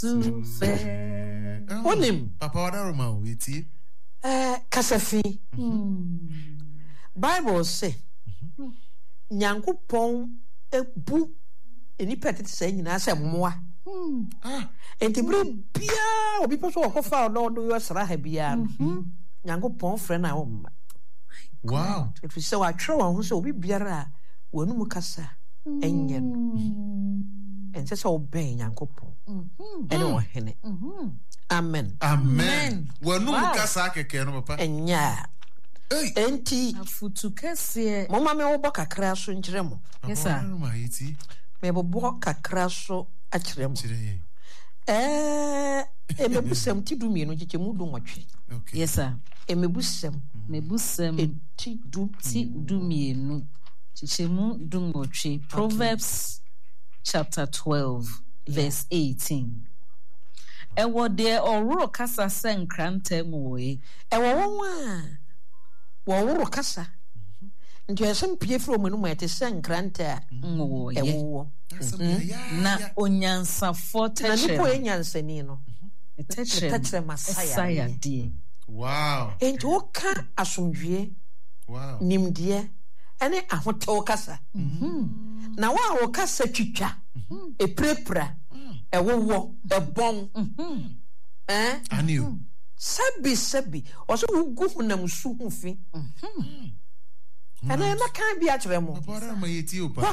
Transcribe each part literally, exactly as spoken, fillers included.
too fair. Onim. Papa wadaroma weti. Eh, kasafi. Bible say, Nyankopon ebu enipa tete say nyina say mmoa. Ah. Enti bere bia obi pese okofa no do yo sra ha bia. Nyankopon frɛ na wo mma. Wow. If you say wa twa wo ho say obi biara wonu mu kasa enye no. Enti say obey Nyankopon. Ene wo hene. Amen. Amen. Wonu mu kasa keke no papa. Enya. Enti afutu kese. Mama me wo bo kakra so nkyere mo. Yes sir. Me bo bo kakra so akyere mo. Eh, e me busam ti du mienu kike mu du nwotwe. Okay. Yes sir. E me busam, me busam ti du ti du mienu kike mu du nwotwe. Proverbs chapter twelve verse eighteen. E wo de owro kasa senkranta mu we. E wo won a wo woro kasa. Nti esem pie fro mu no ma te senkranta mu e wo. Na onyansa for Na ni po enyansani no. Tetre masaya die. Wow. Enti wo ka asomdwe. Wow. Nimde ene ahotew kasa. Mhm. Na wa wo kasa twitwa. E prepra. E wowo, e bon. Mhm. Eh? Aniu. Sabi sabi. Oso ugu hunam su hunfi. Mhm. Ene na kan bi akere mo. Papa ma yeti opa.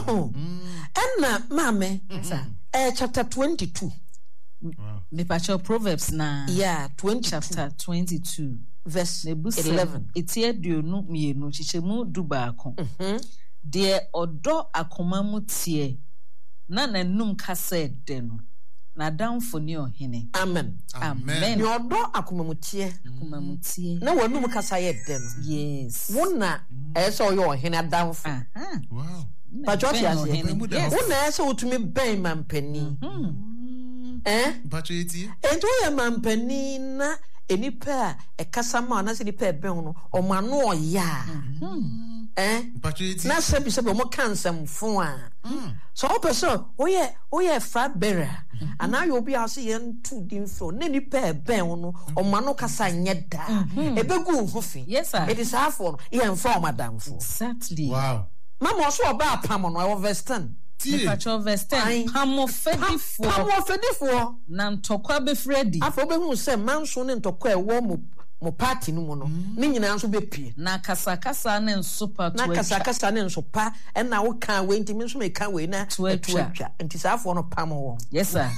Enna mame. Eh chapter twenty-two. Wow. The Pacho Proverbs na yeah, twenty chapter twenty-two verse eleven. Etie duonu mienu chichemu du baako. Mhm. De odo akoma mu tie na nanum kasa de no. Na downfo ni ohene. Amen. Amen. Ni odo akoma mu tie. Akoma mu tie. Na wanum kasa ye de no. Yes. Wona e so yo ohene downfo. Aha. Wow. Pacho ti ase. Wona e so utumi ben mampani. Mhm. Eh? Pacho eti. Ento ye mampani na enipa e kasa ma na se nipa e ben no o ma no oya. Mhm. Eh? Pacho eti. Na se bi se mo kansam fo a. So o person o ye o ye fra bearer. Ana yo bi ase ye ntu din fro. Na nipa e ben no o ma no kasa nyeda. E begu ho fi. Yes sir. It is half one. Ye nfa o madam fo. Exactly. Wow. Mama oso oba apam no e over stand. The Pacho verse ten. Pamofedifo. Pamofedifo. Na ntokwa be Freddy. Afo be hu se manso ne ntokwa e wo mo mo party no mu no. Ne nyina nso be pie. Na kasakasa ne nsopa to. Na kasakasa ne nsopa e na wo kan we ntimi nso me kan we na to atwa. Nti safo no pam wo. Yes sir.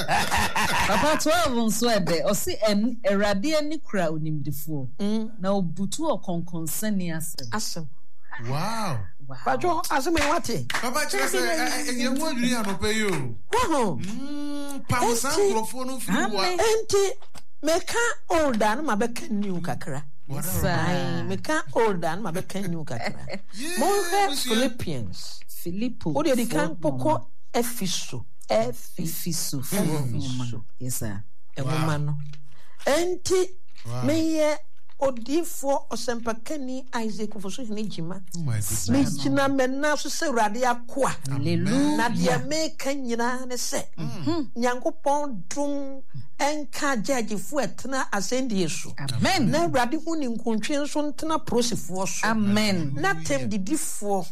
Papa twelve nso e de o si en erade ani kura onimdifo. Na obutu okonkonsani asem. Asem. Wow. Wow. Pacho asem e wate. Papa chese e mo aduri anope yo. Wow. Mm, pa san krofo no fi wa. Enti meka older na mabeka new kakra. Sai meka older na mabeka new kakra. Mo Philippians. Filippo. O de kan poko Efiso. Efiso. Efiso. Yes sir. E woman no. Enti meye odifo osempakani Isaac foso hene jima. Oh my goodness. Me kina menna so se urade akoa. Hallelujah. Na dia me kan nyina ne se. Nyankopon dum enka jagefo etena asende yesu. Amen. Na urade hu ni nkontwe so ntena prosefo so. Amen. Na tem didifo.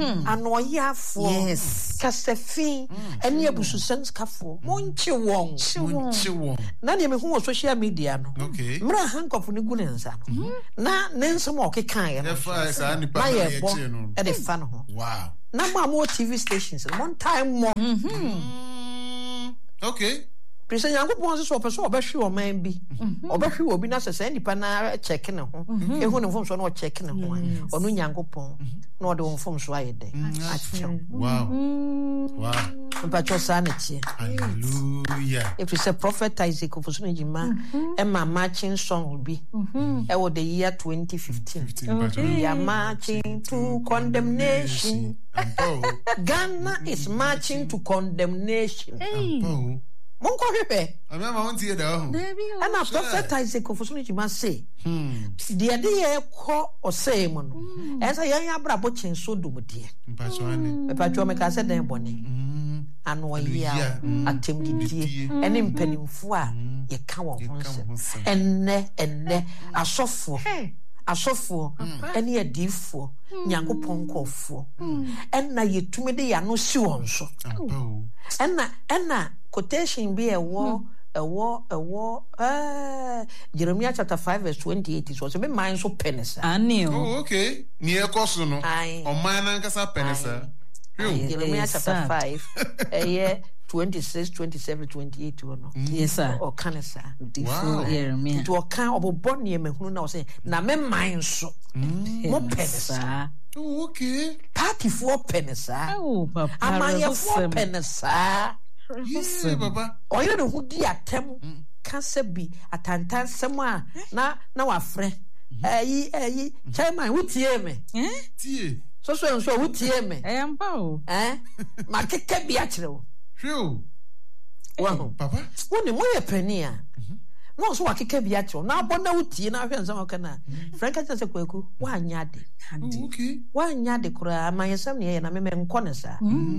Anoyafo. Yes. Kasefin ene abususanskafo. Monchi won. Monchi won. Na dia me hu social media no. Okay. Mra handcuff ni gu ne nsa. Na nensom o kekan ye no. Efa esa ni pa ye che no. E de fa no ho. Wow. Na ma mo T V stations one time more. Mhm. Okay. Prisa Yankopon so person obehwe o man bi. Obehwe obi na sese nipa na check ne ho. Ehu ne fom so na o check ne ho. Onu Yankopon na o de won fom so ayede. Achew. Wow. Wow. Mpacho sanity. Hallelujah. If you say prophet Isaac for so njima e ma marching song bi. E wo the year twenty fifteen. We are marching to condemnation. Ghana is marching to condemnation. Hey. Monko hwepe. Ami ma won tie da ho. And a prophet Isaac for so njima say. Hmm. The idea ko o say mo no. E say yan ya brabo chen so dum die. Mpacho ani. Mpacho me ka say den bone. anoya atemdidie ene mpanimfo a ye ka wo honse enne enne asofo asofo ene adifo nyankopon kofo enna yetumi de ya no si won so enna enna quotation bi ewo ewo ewo eh Jeremiah chapter five verse twenty-eight is also me mind so penisa ani oh okay ni ekoso no o man nankasa penisa Jeremiah chapter five eh twenty-six twenty-seven twenty-eight no yes sir o kanisa wow Jeremiah to kan obobọ ne mehunu na o say na me mind so mo penisa oh okay party for penisa oh papa amanye for penisa yeah baba oyo no hudi atem kasa bi atantan sem a na na wafre ayi ayi chairman wutie me eh tie so so so wutie me eh amba o eh ma keke bi akire wo hwe wo papa woni mo ye pani a no so wakeke bi akire na abo na wutie na hwe nsam kana franka tse kwaku wa anya de okay wa anya de kura amanyesam ne ye na me me nkɔ ne sa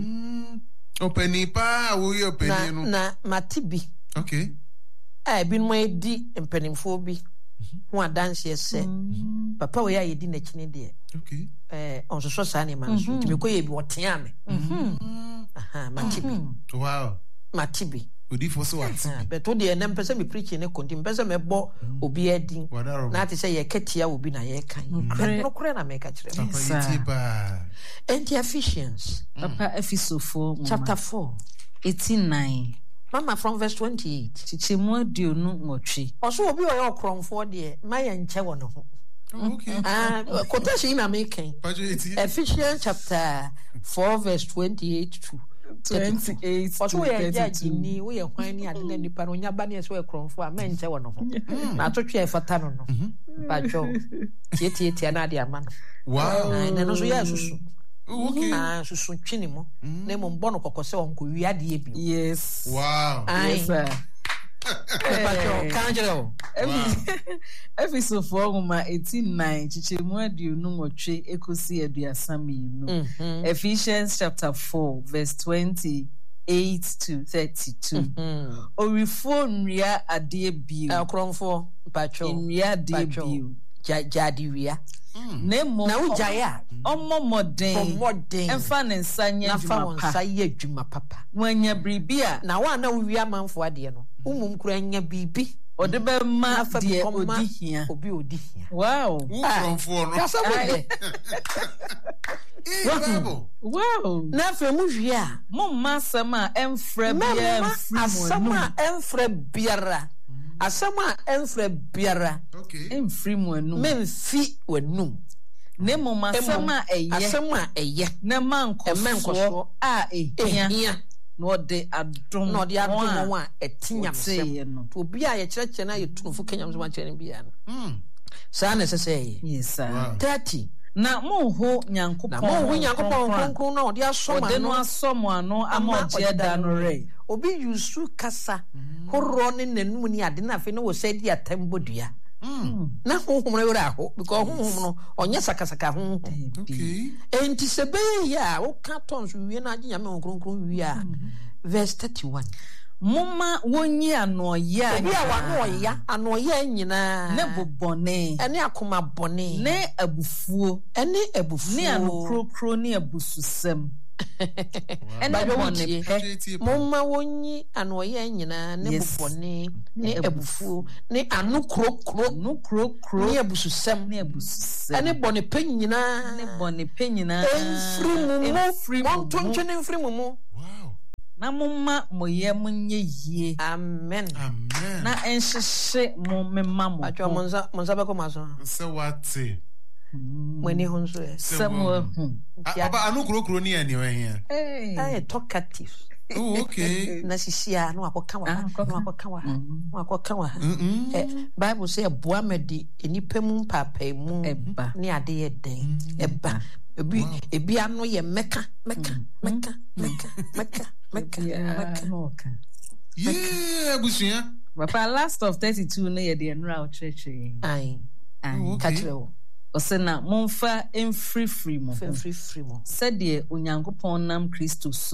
openi pa wo yo openi no na matibi okay eh bi no edi mpanimfo bi ho adanse ese papa we ya yedi na kini de okay eh on so so sa ne man so timi ko ye bi wotea me mhm aha matibi wow matibi odi fo so what but to de na mpese me preaching ne konti mpese me bo obi adin na te say ye ketia obi na ye kan no kure na me ka kire papa yiti ba enti Ephesians papa Ephesofo chapter four eighty-nine mama from verse twenty-eight chichemu aduonu nwotwe oso obi oyo okronfo de ma ye nche wo no ho okay ah quotation na me kan Ephesians chapter four verse twenty-eight to twenty-eight to thirty-two ni we ye hwan ni ade na nipa no nya ba na so ekronfo a ma nche wo no ho na atotwe e fata no no ba jo tie tie tie na ade ama no wow na no so ya susu okay ah susu twini mo na mo mbo no kokose onko wi ade e bi yes wow yes sir ba jo kanjero Ephesofo Nwoma eighty-nine chichemu aduonu nwotwe ekosi aduasa mmienu Ephesians chapter four verse twenty-eight to thirty-two orifo nria ade bio ekronfo pacho nria ade bio jadi wia nemo na ujaya omomoden omoden emfa ne nsanya adwuma pa sa ye adwuma papa wanya bribia na wa na wia manfo ade no umum kura nya bibi ode be ma de odi hia obi odi hia wow from for no kasa bode wow na fe mu hia mo masama emfra bia emfri mo asama emfra biara asama emfra biara okay emfri mo anu memfi wanum ne mo masama eye asama eye na mankoso a ehia no de adom no de adom wa etinyam se to obi a ye kyerɛkyerɛ na ye tunufo kenyam so ma kyerɛ bia no mm saa na sese yes sir thirty na mo ho nyankopɔn na mo ho nyankopɔn kronkron na ɔde asɔma no ɔde no asɔmo ano ama ɔgye da no re obi yusu kasa horɔ ne nanum ni ade na afi no wɔ sɛ di atambodua na honhom no wura ho because honhom no onye sakasaka honhom okay enti sebe ya wo ka tons wie na age nyame kronkron wie a verse thirty-one moma wonyi anoya ya wa anoya anoya nyina ne bobone ene akoma bone ne abufuo ene abufuo ne anokrokro ne abususem ene bone pe moma wonyi anoya nyina ne bobone ne abufuo ne anokrokro no krokro ne abususem ne abususem ene bone pe nyina ne bone pe nyina enfri mumu montonche ne enfri mumu na mumma moye munye yie amen amen na enhyehye mo memma mo acho monza monza beko maso se wate mwani honso e samo hu aba anu krokro ni ani wa hia eh eh talkative oh okay na sisia no akoka wa no akoka wa no akoka wa eh bible say boa medi enipa mu papa mu ni ade ye den eba ebi ebi ano ye meka meka meka meka meka meka meka yeah busuya papa last of thirty-two no ye de enra o church ai ai katrewo osena momfa emfree free mo free free mo said de onyankopon nam Kristo so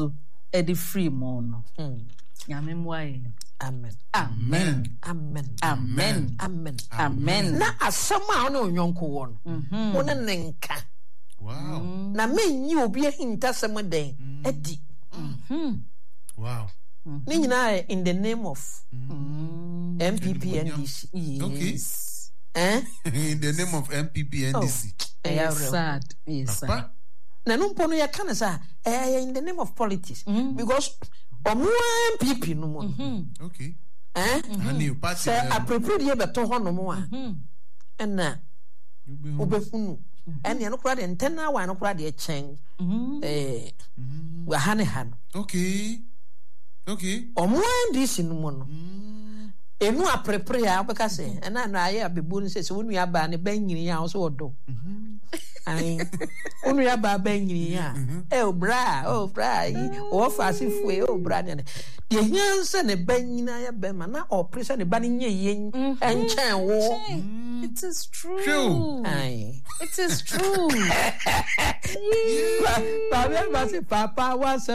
edi free mo no nyame mwae amen Amen. amen amen amen amen na asɛm a ɔne onyɔnko wɔ no wo ne ne nka Wow. na menyi obi ahintasɛm den adi Wow. ne nyinaa in the name of M P P N D C. yes eh In the name of M P P N D C. yes sad yes sad Papa. na no mpo no yɛka ne sɛ eh in the name of politics because ɔmo M P P no mu no Okay. eh And you party. sɛ aprepre deɛ bɛtɔ hɔ no mu a ɛna wobɛhunu ɛnea no koraa deɛ ntɛn awa no koraa deɛ kyɛn eh waha ne ha no Okay. Okay. ɔmo N D C no mu no enu aprepre a wobɛka sɛ ɛna na ayɛ abɛbu no sɛ sɛ wo nua baa ne ba nyini a wo sɛ wɔdɔ ai wo nua baa ba nyini a eh obra oh bra yi wo fa se fue oh bra ne deɛ hia sɛ ne ba nyina yɛ bɛ ma na ɔpre sɛ ne ba ne nyɛ yɛ ɛnkyɛn wo it is true True. ai it is true ba ba ba se papa wa